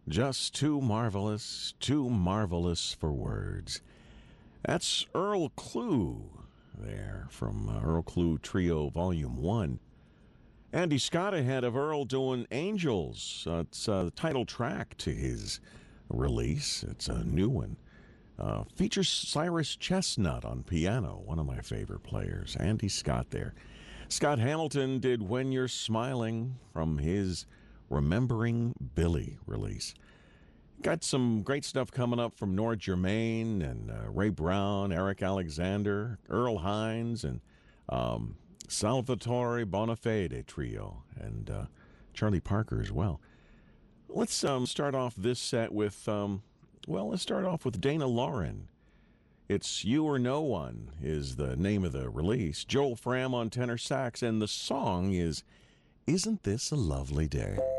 Just too marvelous for words. That's Earl Klugh there from Earl Klugh Trio Volume 1. Andy Scott ahead of Earl doing Angels. It's the title track to his release. It's a new one. Features Cyrus Chestnut on piano, one of my favorite players. Andy Scott there. Scott Hamilton did When You're Smiling from his Remembering Billy release. Got some great stuff coming up from Nora Germain and Ray Brown, Eric Alexander, Earl Hines, and Salvatore Bonafede trio, and Charlie Parker as well. Let's start off this set with, let's start off with Dana Lauren. It's You or No One is the name of the release. Joel Fram on tenor sax, and the song is Isn't This a Lovely Day?